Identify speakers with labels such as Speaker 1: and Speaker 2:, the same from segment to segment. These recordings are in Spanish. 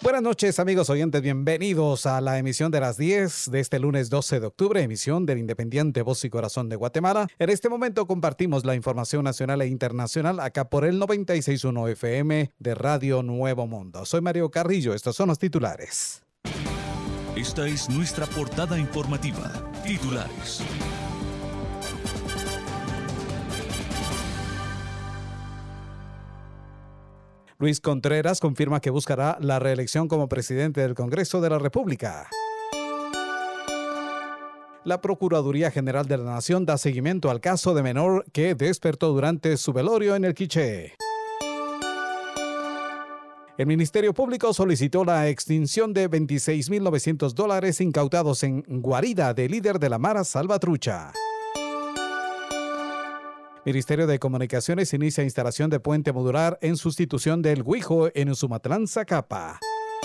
Speaker 1: Buenas noches, amigos oyentes, bienvenidos a la emisión de las 10 de este lunes 12 de octubre, emisión del Independiente Voz y Corazón de Guatemala. En este momento compartimos la información nacional e internacional acá por el 96.1 FM de Radio Nuevo Mundo. Soy Mario Carrillo, estos son los titulares.
Speaker 2: Esta es nuestra portada informativa. Titulares.
Speaker 1: Luis Contreras confirma que buscará la reelección como presidente del Congreso de la República. La Procuraduría General de la Nación da seguimiento al caso de menor que despertó durante su velorio en el Quiché. El Ministerio Público solicitó la extinción de $26.900 incautados en guarida del líder de la Mara Salvatrucha. Ministerio de Comunicaciones inicia instalación de puente modular en sustitución del Guijo en Sumatlán, Zacapa.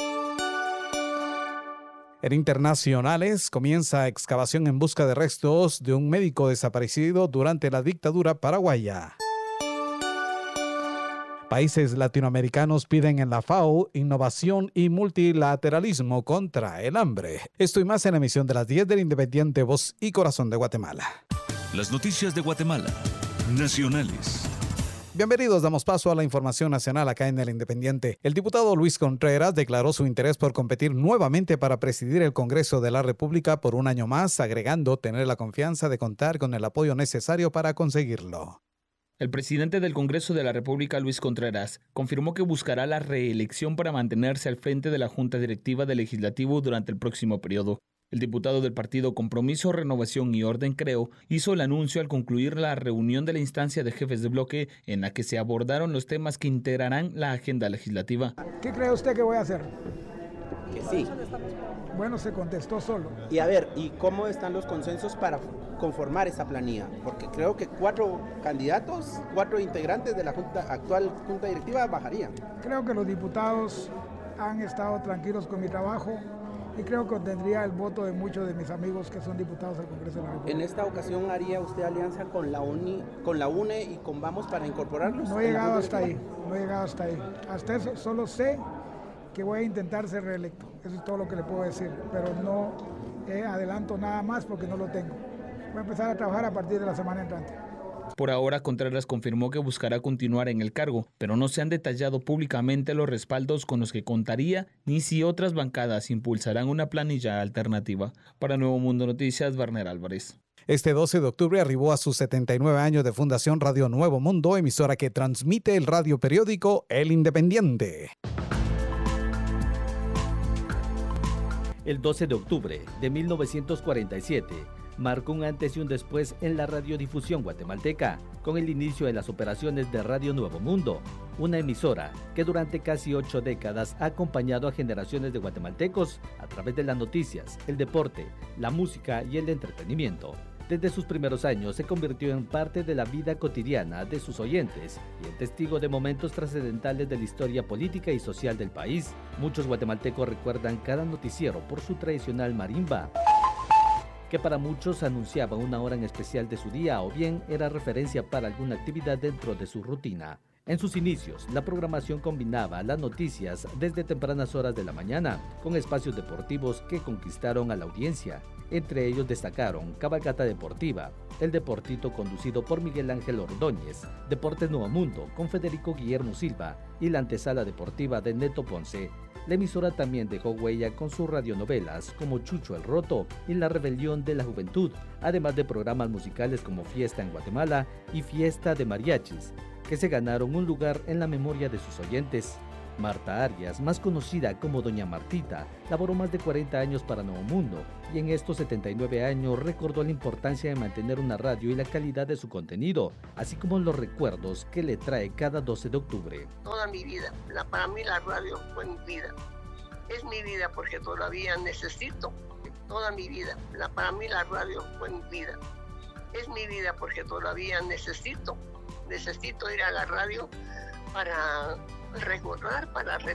Speaker 1: En internacionales, comienza excavación en busca de restos de un médico desaparecido durante la dictadura paraguaya. Países latinoamericanos piden en la FAO innovación y multilateralismo contra el hambre. Esto y más en la emisión de las 10 del Independiente Voz y Corazón de Guatemala.
Speaker 2: Las noticias de Guatemala. Nacionales.
Speaker 1: Bienvenidos, damos paso a la información nacional acá en el Independiente. El diputado Luis Contreras declaró su interés por competir nuevamente para presidir el Congreso de la República por un año más, agregando tener la confianza de contar con el apoyo necesario para conseguirlo.
Speaker 3: El presidente del Congreso de la República, Luis Contreras, confirmó que buscará la reelección para mantenerse al frente de la Junta Directiva del Legislativo durante el próximo periodo. El diputado del partido Compromiso, Renovación y Orden, Creo, hizo el anuncio al concluir la reunión de la instancia de jefes de bloque en la que se abordaron los temas que integrarán la agenda legislativa.
Speaker 4: ¿Qué cree usted que voy a hacer?
Speaker 5: Que sí.
Speaker 4: Bueno, se contestó solo.
Speaker 5: Y a ver, ¿y cómo están los consensos para conformar esa planilla? Porque creo que 4 candidatos, 4 integrantes de la actual Junta Directiva bajarían.
Speaker 4: Creo que los diputados han estado tranquilos con mi trabajo y creo que obtendría el voto de muchos de mis amigos que son diputados del Congreso de la República.
Speaker 5: ¿En esta ocasión haría usted alianza con la UNE y con Vamos para incorporarlos?
Speaker 4: No he llegado hasta ahí, Hasta eso solo sé que voy a intentar ser reelecto. Eso es todo lo que le puedo decir, pero no adelanto nada más porque no lo tengo. Voy a empezar a trabajar a partir de la semana entrante.
Speaker 3: Por ahora, Contreras confirmó que buscará continuar en el cargo, pero no se han detallado públicamente los respaldos con los que contaría ni si otras bancadas impulsarán una planilla alternativa. Para Nuevo Mundo Noticias, Werner Álvarez.
Speaker 1: Este 12 de octubre arribó a sus 79 años de fundación Radio Nuevo Mundo, emisora que transmite el radio periódico El Independiente.
Speaker 6: El 12 de octubre de 1947 marcó un antes y un después en la radiodifusión guatemalteca, con el inicio de las operaciones de Radio Nuevo Mundo, una emisora que durante casi 8 décadas ha acompañado a generaciones de guatemaltecos a través de las noticias, el deporte, la música y el entretenimiento. Desde sus primeros años se convirtió en parte de la vida cotidiana de sus oyentes y en testigo de momentos trascendentales de la historia política y social del país. Muchos guatemaltecos recuerdan cada noticiero por su tradicional marimba, que para muchos anunciaba una hora en especial de su día o bien era referencia para alguna actividad dentro de su rutina. En sus inicios, la programación combinaba las noticias desde tempranas horas de la mañana con espacios deportivos que conquistaron a la audiencia. Entre ellos destacaron Cabalgata Deportiva, El Deportito conducido por Miguel Ángel Ordóñez, Deportes Nuevo Mundo con Federico Guillermo Silva y la antesala deportiva de Neto Ponce. La emisora también dejó huella con sus radionovelas como Chucho el Roto y La Rebelión de la Juventud, además de programas musicales como Fiesta en Guatemala y Fiesta de Mariachis, que se ganaron un lugar en la memoria de sus oyentes. Marta Arias, más conocida como Doña Martita, laboró más de 40 años para Nuevo Mundo y en estos 79 años recordó la importancia de mantener una radio y la calidad de su contenido, así como los recuerdos que le trae cada 12 de octubre.
Speaker 7: Toda mi vida, para mí la radio fue mi vida. Es mi vida porque todavía necesito. Toda mi vida, para mí la radio fue mi vida. Es mi vida porque todavía necesito ir a la radio para recordar, para